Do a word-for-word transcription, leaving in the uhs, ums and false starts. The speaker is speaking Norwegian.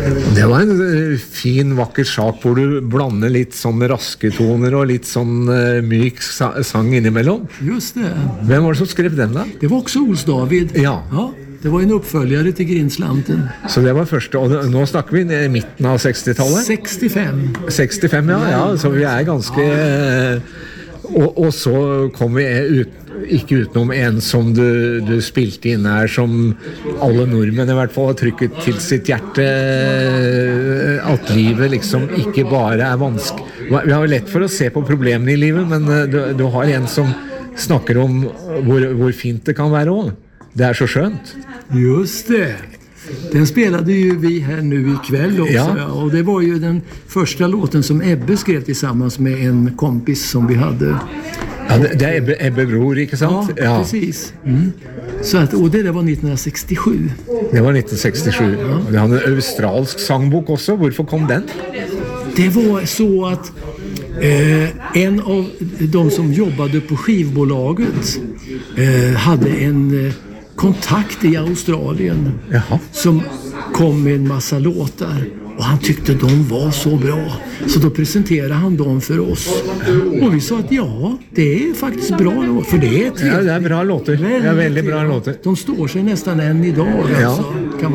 Det var en eh, fin, vakker sak hvor du blander litt sånn raske toner og litt sånn eh, myk sa sang innimellom. Just det. Hvem var det som skrev den da? Det var också Ols David. Ja. Ja, det var en uppföljare till Grindslanten. Så det var første, og nå snakker vi i midten av sekstitallet? sextiofem. sekstifem, ja, ja, så vi er ganske eh, og, og så kom vi ut, ikke utenom en som du, du spilte inn her, som alle nordmenn i hvert fall har trykket til sitt hjerte, eh, at livet liksom ikke bare er vanskelig. Vi har jo lett for å se på problemene i livet, men eh, du, du har en som snakker om hvor, hvor fint det kan være også. Det är så skönt. Just det. Den spelade ju vi här nu ikväll också. Ja. Ja. Och det var ju den första låten som Ebbe skrev tillsammans med en kompis som vi hade. Ja, det, det är Ebbe, Ebbe Bror, inte sant? Ja, ja. Precis. Mm. Så att, och det där var nittonhundrasextiosju. Det var nittonhundrasextiosju. Ja. Det hade en australsk sangbok också. Varför kom den? Det var så att eh, en av de som jobbade på skivbolaget eh, hade en eh, kontakt i Australien. Jaha. Som kom med en massa låtar. Och han tyckte de var så bra. Så då presenterade han dem för oss. Och vi sa att ja, det är faktiskt bra låt. För det är Ja, det är bra låtar. Det är väldigt bra låtar. De står sig nästan än idag. Ja. Alltså, kan